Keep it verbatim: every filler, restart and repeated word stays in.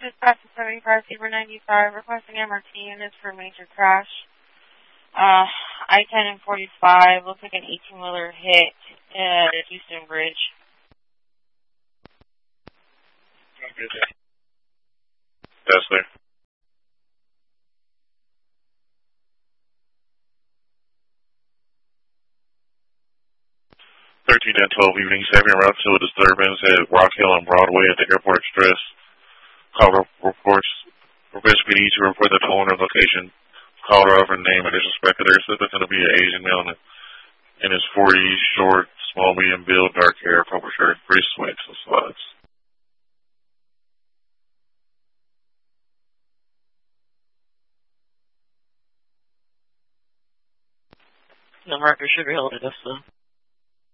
dispatch to seventy-five Saber ninety-five, requesting M R T units for a major crash. Uh, I ten and forty-five, looks like an eighteen-wheeler hit at Houston Bridge. That's there. thirteen and twelve evening, seven route to a disturbance at Rock Hill and Broadway at the Airport Express. Call reports request P D to report that the owner of location called her over name and is suspected there is going to be an Asian male in his forties, short, small, medium build, dark hair, purple shirt, gray sweats and slides. The marker should be able to do so.